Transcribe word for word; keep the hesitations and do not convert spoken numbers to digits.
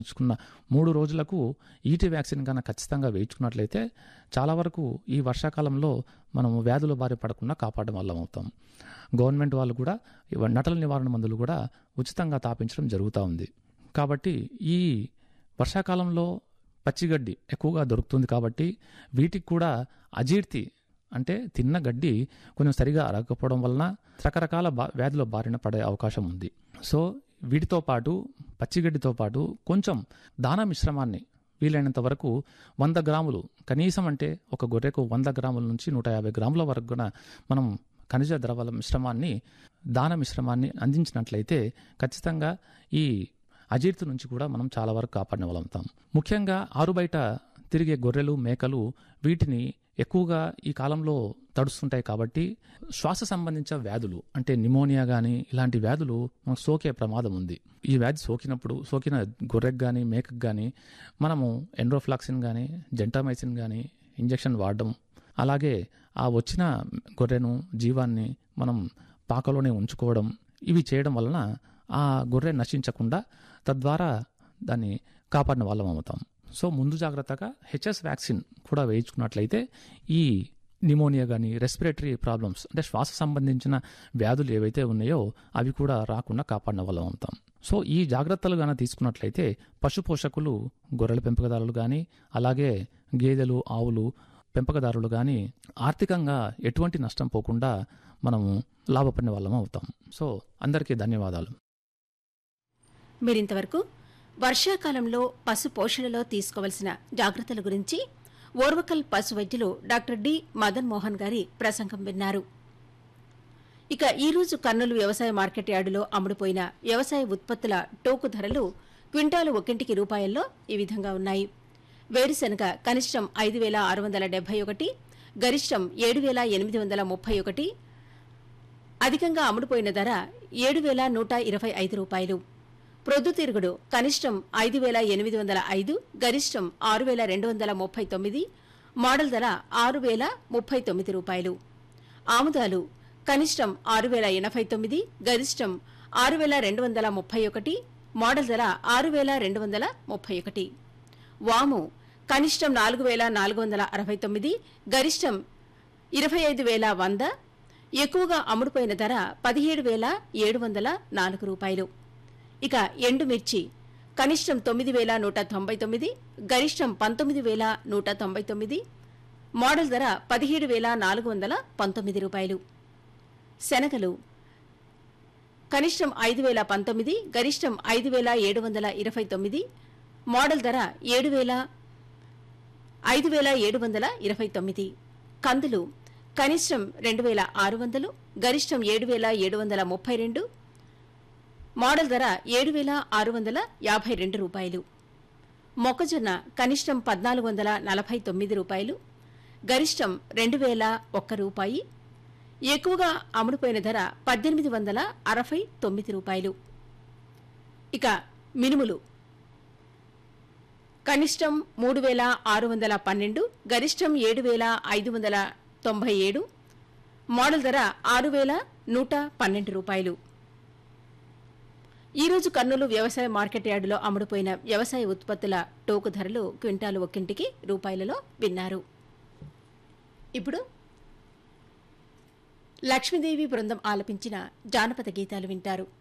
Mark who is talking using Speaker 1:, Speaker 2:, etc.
Speaker 1: ఇచ్చుకున్న మూడు రోజులకు ఈటీ వ్యాక్సిన్ కన్నా ఖచ్చితంగా వేయించుకున్నట్లయితే చాలా వరకు ఈ వర్షాకాలంలో మనం వ్యాధుల బారి పడకుండా కాపాడడం వల్ల అవుతాం. గవర్నమెంట్ వాళ్ళు కూడా నటల నివారణ మందులు కూడా ఉచితంగా తాపించడం జరుగుతూ ఉంది. కాబట్టి ఈ వర్షాకాలంలో పచ్చిగడ్డి ఎక్కువగా దొరుకుతుంది కాబట్టి వీటికి కూడా అజీర్తి అంటే తిన్న గడ్డి కొంచెం సరిగా అరగకపోవడం వలన రకరకాల బా వ్యాధుల బారిన పడే అవకాశం ఉంది. సో వీటితో పాటు పచ్చిగడ్డితో పాటు కొంచెం దానా మిశ్రమాన్ని వీలైనంత వరకు వంద గ్రాములు కనీసం అంటే ఒక గొర్రెకు వంద గ్రాముల నుంచి నూట యాభై గ్రాముల వరకు కూడా మనం ఖనిజ ద్రవాల మిశ్రమాన్ని దాన మిశ్రమాన్ని అందించినట్లయితే ఖచ్చితంగా ఈ అజీర్తి నుంచి కూడా మనం చాలా వరకు కాపాడిన వాళ్ళవుతాం. ముఖ్యంగా ఆరుబయట తిరిగే గొర్రెలు మేకలు వీటిని ఎక్కువగా ఈ కాలంలో తడుస్తుంటాయి కాబట్టి శ్వాస సంబంధించిన వ్యాధులు అంటే నిమోనియా కానీ ఇలాంటి వ్యాధులు మనకు సోకే ప్రమాదం ఉంది. ఈ వ్యాధి సోకినప్పుడు సోకిన గొర్రెకు కానీ మేకకు కానీ మనము ఎండ్రోఫ్లాక్సిన్ కానీ జెంటామైసిన్ కానీ ఇంజెక్షన్ వాడడం, అలాగే ఆ వచ్చిన గొర్రెను జీవాన్ని మనం పాకలోనే ఉంచుకోవడం, ఇవి చేయడం వలన ఆ గొర్రె నశించకుండా తద్వారా దాన్ని కాపాడిన వాళ్ళం అవుతాం. సో ముందు జాగ్రత్తగా హెచ్ఎస్ వ్యాక్సిన్ కూడా వేయించుకున్నట్లయితే ఈ నిమోనియా కానీ రెస్పిరేటరీ ప్రాబ్లమ్స్ అంటే శ్వాస సంబంధించిన వ్యాధులు ఏవైతే ఉన్నాయో అవి కూడా రాకుండా కాపాడిన వాళ్ళం అవుతాం. సో ఈ జాగ్రత్తలు కానీ తీసుకున్నట్లయితే పశు పోషకులు గొర్రెల పెంపకదారులు కానీ అలాగే గేదెలు ఆవులు పెంపకదారులు కానీ ఆర్థికంగా ఎటువంటి నష్టం పోకుండా మనము లాభపడిన వాళ్ళం అవుతాం. సో అందరికీ ధన్యవాదాలు.
Speaker 2: మీరింతవరకు వర్షాకాలంలో పశు పోషణలో తీసుకోవలసిన జాగ్రత్తల గురించి ఓర్వకల్ పశు వైద్యులు డాక్టర్ డి మదన్ మోహన్ గారి ప్రసంగం విన్నారు. ఇక ఈరోజు కర్నూలు వ్యవసాయ మార్కెట్ యార్డులో అమ్ముడుపోయిన వ్యవసాయ ఉత్పత్తుల టోకు ధరలు క్వింటాలు ఒక్కింటికి రూపాయల్లో ఈ విధంగా ఉన్నాయి. వేరుశనగ కనిష్టం ఐదు వేల ఆరు వందల డెబ్బై ఒకటి, గరిష్టం ఏడు వేల ఎనిమిది వందల ముప్పై ఒకటి, అధికంగా అమ్ముడుపోయిన ధర ఏడు వేల నూట ఇరవై ఐదు రూపాయలు. ప్రొద్దుతిరుగుడు కనిష్టం ఐదు వేల ఎనిమిది వందల ఐదు, గరిష్టం ఆరు వేల రెండు వందల ముప్పై తొమ్మిది, మోడల్ ధర ఆరు వేల ముప్పై తొమ్మిది రూపాయలు. ఆముదాలు కనిష్టం ఆరు వేల ఎనభై తొమ్మిది, గరిష్టం ఆరు వేల రెండు వందల ముప్పై ఒకటి, మోడల్ ధర ఆరు వేల రెండు వందల ముప్పై ఒకటి. వాము కనిష్టం నాలుగు వేల నాలుగు వందల అరవై తొమ్మిది, గరిష్టం ఇరవై ఐదు వేల వంద, ఎక్కువగా అమ్ముడుపోయిన ధర పదిహేడు వేల ఏడు వందల నాలుగు రూపాయలు. ఇక ఎండుమిర్చి కనిష్టం తొమ్మిది వేల నూట తొంభై తొమ్మిది, గరిష్టం పంతొమ్మిది వేల నూట తొంభై తొమ్మిది, మోడల్ ధర పదిహేడు వేల నాలుగు వందల పంతొమ్మిది రూపాయలు. శనగలు కనిష్టం ఐదు వేల పంతొమ్మిది, గరిష్టం ఐదు వేల ఏడు వందల ఇరవై తొమ్మిది, మోడల్ ధర ఏడు వేల ఐదు వేల ఏడు వందల ఇరవై తొమ్మిది. కందులు కనిష్టం రెండు వేల ఆరు వందలు, గరిష్టం ఏడు వేల ఏడు వందల ముప్పై రెండు, మోడల్ ధర ఏడు వేల ఆరు వందల యాభై రెండు రూపాయలు. మొక్కజొన్న కనిష్టం పద్నాలుగు వందల నలభై తొమ్మిది రూపాయలు, గరిష్టం రెండు వేల ఒక్క రూపాయి, ఎక్కువగా అమ్ముడుపోయిన ధర పద్దెనిమిది వందల అరవై తొమ్మిది రూపాయలు. ఇక మినుములు కనిష్టం మూడు వేల ఆరు వందల పన్నెండు, గరిష్టం ఏడు వేల ఐదు వందల తొంభై ఏడు, మోడల్ ధర ఆరు వేల నూట పన్నెండు రూపాయలు. ఈరోజు కర్నూలు వ్యవసాయ మార్కెట్ యార్డులో అమ్ముడుపోయిన వ్యవసాయ ఉత్పత్తుల టోకు ధరలు క్వింటాలు ఒక్కింటికి రూపాయలలో విన్నారు. ఇప్పుడు లక్ష్మీదేవి బృందం ఆలపించిన జానపద గీతాలు వింటారు.